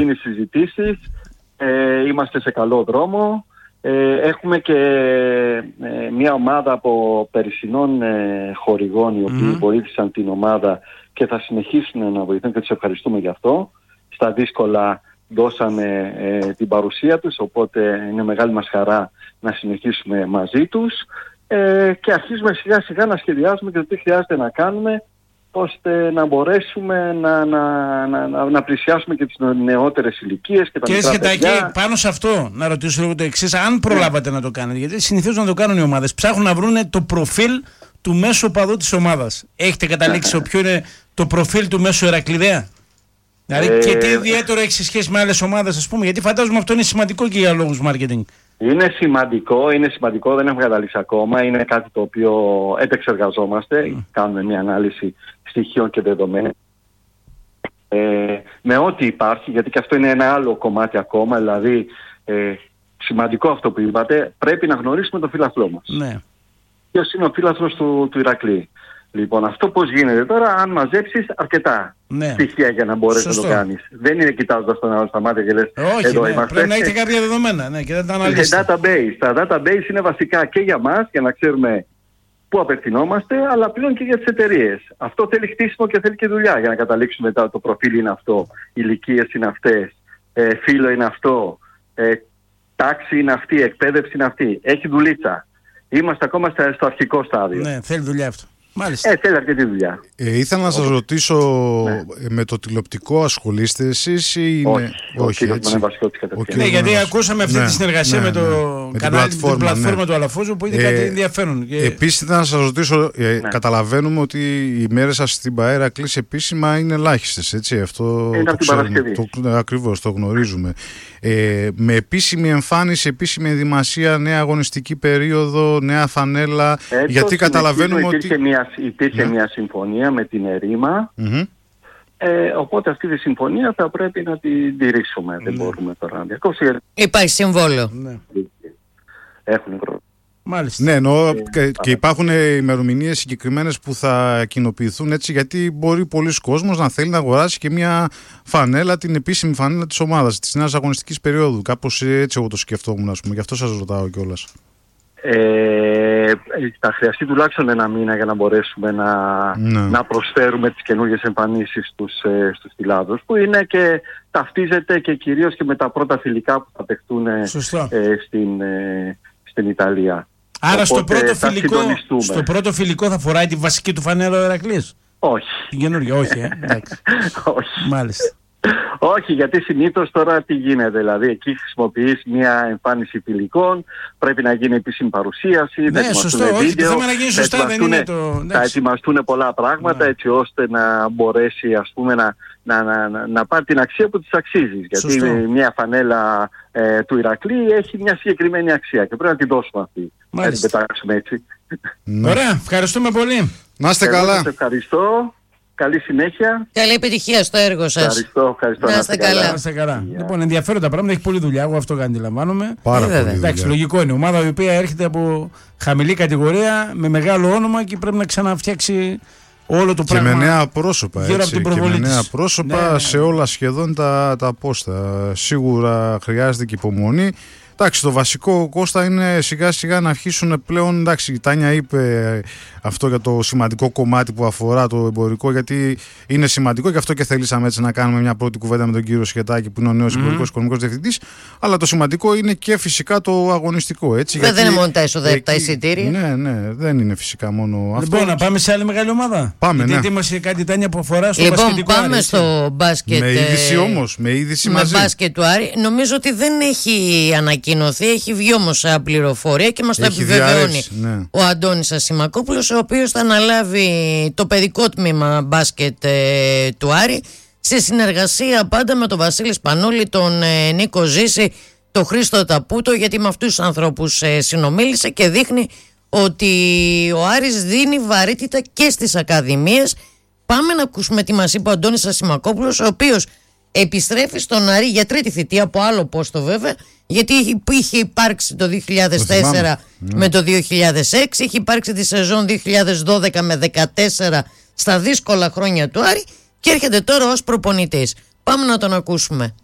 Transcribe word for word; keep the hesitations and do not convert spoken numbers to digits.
γίνει συζητήσεις, ε, είμαστε σε καλό δρόμο. Ε, έχουμε και ε, μια ομάδα από περσινών ε, χορηγών οι οποίοι mm. βοήθησαν την ομάδα και θα συνεχίσουν να βοηθούν και τους ευχαριστούμε γι' αυτό. Στα δύσκολα δώσανε ε, την παρουσία τους, οπότε είναι μεγάλη μας χαρά να συνεχίσουμε μαζί τους ε, και αρχίζουμε σιγά σιγά να σχεδιάζουμε και το τι χρειάζεται να κάνουμε ώστε να μπορέσουμε να, να, να, να, να πλησιάσουμε και τις νεότερες ηλικίες και τα και μικρά παιδιά. Και πάνω σε αυτό να ρωτήσω λίγο το εξής, αν προλάβατε yeah. να το κάνετε, γιατί συνηθίζουν να το κάνουν οι ομάδες, ψάχνουν να βρουν το προφίλ του μέσου οπαδού της ομάδας. Έχετε καταλήξει yeah. ποιο είναι το προφίλ του μέσου Ηρακλειδέα? Δηλαδή ε, και τι ιδιαίτερο έχει σε σχέση με άλλες ομάδες, ας πούμε, γιατί φαντάζομαι αυτό είναι σημαντικό και για λόγους marketing. Είναι σημαντικό, είναι σημαντικό, δεν έχουμε καταλήξει ακόμα. Είναι κάτι το οποίο επεξεργαζόμαστε. Mm. Κάνουμε μια ανάλυση στοιχείων και δεδομένων. Ε, με ό,τι υπάρχει, γιατί και αυτό είναι ένα άλλο κομμάτι ακόμα. Δηλαδή, ε, σημαντικό αυτό που είπατε, πρέπει να γνωρίσουμε τον φίλαθλό μας. Ναι. Ποιος είναι ο φίλαθλος του, του Ηρακλή. Λοιπόν, αυτό πώς γίνεται τώρα, αν μαζέψεις αρκετά ναι. στοιχεία για να μπορέσεις Σωστό. να το κάνεις. Δεν είναι κοιτάζοντας τον άλλο στα μάτια και λες όχι, εδώ ναι, είμαστε. Πρέπει να έχετε κάποια δεδομένα ναι, και δεν τα αναλύσετε. Database. Τα database είναι βασικά και για μας, για να ξέρουμε πού απευθυνόμαστε, αλλά πλέον και για τις εταιρείες. Αυτό θέλει χτίσιμο και θέλει και δουλειά για να καταλήξουμε μετά το προφίλ είναι αυτό, ηλικίες είναι αυτές, ε, φύλο είναι αυτό, ε, τάξη είναι αυτή, εκπαίδευση είναι αυτή. Έχει δουλίτσα. Είμαστε ακόμα στο αρχικό στάδιο. Ναι, θέλει δουλειά αυτό. Μάλιστα. Ε, θέλει αρκετή δουλειά. Ε, ήθελα να σας ρωτήσω, ναι. με το τηλεοπτικό ασχολείστε εσείς ή είναι... Όχι, όχι ο έτσι. Ο ναι, γιατί ακούσαμε αυτή ναι, τη συνεργασία ναι, με το ναι, κανάλι, την πλατφόρμα, την πλατφόρμα ναι. του Αλαφούζου που είναι ε, κάτι ενδιαφέρον. Και... Επίσης ήθελα να σας ρωτήσω, ε, ναι. καταλαβαίνουμε ότι οι μέρες σας στην ΠΑΕ κλείσει επίσημα είναι ελάχιστες, έτσι, αυτό είναι το ξέρουμε, το, ακριβώς, το γνωρίζουμε. Ε, με επίσημη εμφάνιση, επίσημη ενδυμασία, νέα αγωνιστική περίοδο, νέα φανέλα, ε, γιατί καταλαβαίνουμε ότι... Υπήρχε, μια, υπήρχε ναι. μια συμφωνία με την ΕΡΗΜΑ, mm-hmm. ε, οπότε αυτή τη συμφωνία θα πρέπει να την τηρήσουμε, mm-hmm. δεν μπορούμε τώρα να διακόψουμε. Υπάρχει συμβόλαιο. Ναι. Έχουν χρόνο. Μάλιστα. Ναι, εννοώ ε, και, και υπάρχουν ημερομηνίες συγκεκριμένες που θα κοινοποιηθούν έτσι, γιατί μπορεί πολλοί κόσμος να θέλει να αγοράσει και μια φανέλα, την επίσημη φανέλα της ομάδας, της νέας αγωνιστικής περίοδου. Κάπως έτσι εγώ το σκεφτόμουν, ας πούμε, γι' αυτό σας ρωτάω κιόλας. Ε, θα χρειαστεί τουλάχιστον ένα μήνα για να μπορέσουμε να, ναι. να προσφέρουμε τις καινούργιες εμφανίσεις στους, ε, στους τηλάδους, που είναι και ταυτίζεται και κυρίως και με τα πρώτα φιλικά που θα παιχτούν ε, στην, ε, στην Ιταλία. Άρα στο πρώτο, φιλικό, στο πρώτο φιλικό θα φοράει τη βασική του φανέλα ο Ηρακλής? Όχι. Την καινούργια, όχι, ε. όχι. Μάλιστα. Όχι, γιατί συνήθως τώρα τι γίνεται, δηλαδή εκεί χρησιμοποιείς μια εμφάνιση φιλικών, πρέπει να γίνει επίσημη παρουσίαση, ναι, θα σωστό, βίντεο, όχι, το θέμα να γίνει σωστά, δεν είναι το... Θα ετοιμαστούν πολλά πράγματα, ναι. έτσι ώστε να μπορέσει, ας πούμε, να, να, να, να πάρει την αξία που της αξίζει. Γιατί σωστό. Μια φανέλα ε, του Ηρακλή έχει μια συγκεκριμένη αξία και πρέπει να την δώσουμε αυτή. Να την πετάξουμε έτσι. Ναι. Ωραία, ευχαριστούμε πολύ. Να είστε καλά. Σας ευχαριστώ. Καλή συνέχεια. Καλή επιτυχία στο έργο σας. Ευχαριστώ, ευχαριστώ. Να είστε καλά. Να είστε καλά. Yeah. Λοιπόν, ενδιαφέροντα πράγματα, έχει πολλή δουλειά. Εγώ αυτό αντιλαμβάνομαι. Πάρα πολύ. Εντάξει, λογικό είναι. Ομάδα η οποία έρχεται από χαμηλή κατηγορία με μεγάλο όνομα και πρέπει να ξαναφτιάξει όλο το και πράγμα. Και με νέα πρόσωπα. Γύρω έτσι, από την προβολή και με νέα της. πρόσωπα ναι, ναι. σε όλα σχεδόν τα, τα πόστα. Σίγουρα χρειάζεται και υπομονή. Εντάξει, το βασικό, Κώστα, είναι σιγά σιγά να αρχίσουν πλέον. Εντάξει, η Τάνια είπε αυτό για το σημαντικό κομμάτι που αφορά το εμπορικό, γιατί είναι σημαντικό και αυτό και θελήσαμε έτσι να κάνουμε μια πρώτη κουβέντα με τον κύριο Σχετάκη, που είναι ο νέος mm. εμπορικός οικονομικός διευθυντής. Αλλά το σημαντικό είναι και φυσικά το αγωνιστικό. Έτσι, δεν είναι μόνο τα εισοδεύει τα εισιτήρια. Ναι, ναι, δεν είναι φυσικά μόνο αυτό. Λοιπόν, να πάμε σε άλλη μεγάλη ομάδα. Πάμε, γιατί ναι. είμαστε κάτι, Τάνια, που αφορά στο λοιπόν, μπασκετικό πάμε Άρη, στο μπάσκετ. Με είδηση όμως, με είδηση με μαζί. μπάσκετ του Άρη. Νομίζω ότι δεν έχει ανακοινωθεί, έχει βγει όμως πληροφορία και μας το επιβεβαιώνει ναι. ο Αντώνης Ασημακόπουλος, ο οποίος θα αναλάβει το παιδικό τμήμα μπάσκετ ε, του Άρη σε συνεργασία πάντα με τον Βασίλη Σπανούλη, τον ε, Νίκο Ζήση, τον Χρήστο Ταπούτο, γιατί με αυτούς τους ανθρώπους ε, συνομίλησε και δείχνει ότι ο Άρης δίνει βαρύτητα και στις ακαδημίες. Πάμε να ακούσουμε τι μας είπε ο Αντώνης Ασημακόπουλος, ο οποίος επιστρέφει στον Άρη για τρίτη θητεία, από άλλο πόστο βέβαια, γιατί είχε υπάρξει το δύο χιλιάδες τέσσερα το με το δύο χιλιάδες έξι, είχε υπάρξει τη σεζόν δύο χιλιάδες δώδεκα με δεκατέσσερα στα δύσκολα χρόνια του Άρη και έρχεται τώρα ως προπονητής. Πάμε να τον ακούσουμε.